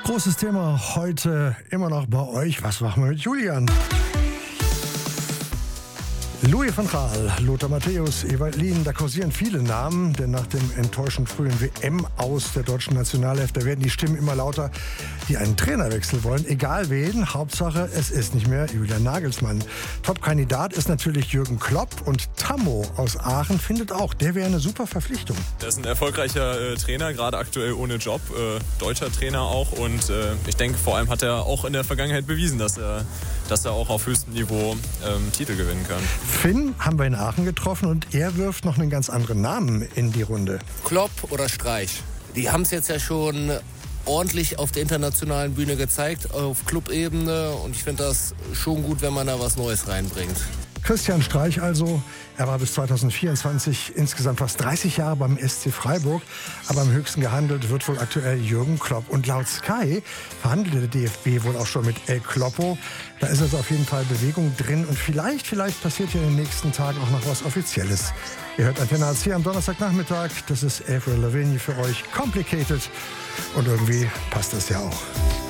Großes Thema heute immer noch bei euch. Was machen wir mit Julian? Louis van Gaal, Lothar Matthäus, Ewald Lien, da kursieren viele Namen, denn nach dem enttäuschend frühen WM-Aus der deutschen Nationalelf, da werden die Stimmen immer lauter, die einen Trainerwechsel wollen, egal wen. Hauptsache, es ist nicht mehr Julian Nagelsmann. Top-Kandidat ist natürlich Jürgen Klopp und Tammo aus Aachen findet auch, der wäre eine super Verpflichtung. Der ist ein erfolgreicher Trainer, gerade aktuell ohne Job, deutscher Trainer auch und ich denke, vor allem hat er auch in der Vergangenheit bewiesen, dass er auch auf höchstem Niveau Titel gewinnen kann. Finn haben wir in Aachen getroffen und er wirft noch einen ganz anderen Namen in die Runde. Klopp oder Streich? Die haben es jetzt ja schon ordentlich auf der internationalen Bühne gezeigt, auf Clubebene. Und ich finde das schon gut, wenn man da was Neues reinbringt. Christian Streich also, er war bis 2024 insgesamt fast 30 Jahre beim SC Freiburg, aber am höchsten gehandelt wird wohl aktuell Jürgen Klopp. Und laut Sky verhandelt der DFB wohl auch schon mit El Kloppo. Da ist also auf jeden Fall Bewegung drin und vielleicht passiert hier in den nächsten Tagen auch noch was Offizielles. Ihr hört Antenne AC am Donnerstagnachmittag, das ist Avril Lavigne für euch, Complicated und irgendwie passt das ja auch.